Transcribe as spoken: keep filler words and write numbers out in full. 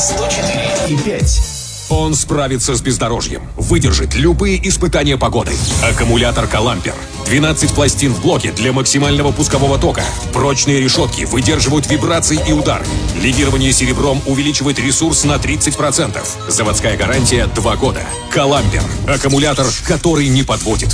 сто четыре и пять. Он справится с бездорожьем, выдержит любые испытания погоды. Аккумулятор «Калампер». двенадцать пластин в блоке для максимального пускового тока. Прочные решетки выдерживают вибрации и удары. Легирование серебром увеличивает ресурс на тридцать процентов. Заводская гарантия два года. «Калампер». Аккумулятор, который не подводит.